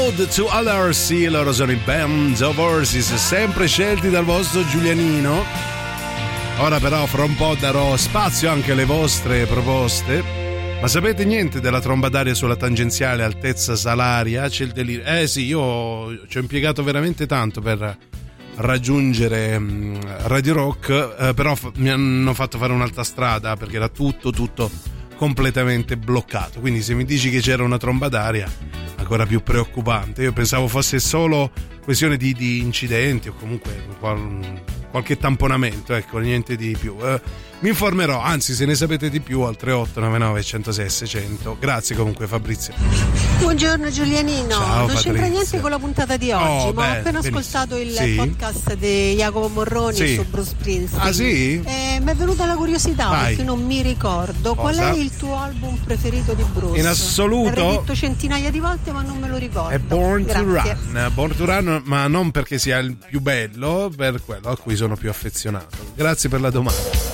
Ode to Others, loro sono i Band of Horses, sempre scelti dal vostro Giulianino. Ora però fra un po' darò spazio anche alle vostre proposte. Ma sapete niente della tromba d'aria sulla tangenziale altezza Salaria? C'è il delirio. Sì, io ci ho impiegato veramente tanto per raggiungere Radio Rock, però mi hanno fatto fare un'altra strada perché era tutto completamente bloccato. Quindi se mi dici che c'era una tromba d'aria, ancora più preoccupante. Io pensavo fosse solo questione di incidenti o comunque qualche tamponamento, ecco, niente di più. Mi informerò, anzi se ne sapete di più al 3899 106 600. Grazie comunque Fabrizio. Buongiorno Giulianino. Ciao, non c'entra niente con la puntata di oggi, ma ho appena ascoltato il podcast di Jacopo Morroni su Bruce Springsteen. Ah sì? Mi è venuta la curiosità perché non mi ricordo. Qual è il tuo album preferito di Bruce? In assoluto? L'avrei detto centinaia di volte ma non me lo ricordo. È Born to Run. Born to Run, ma non perché sia il più bello, per quello a cui sono più affezionato. Grazie per la domanda.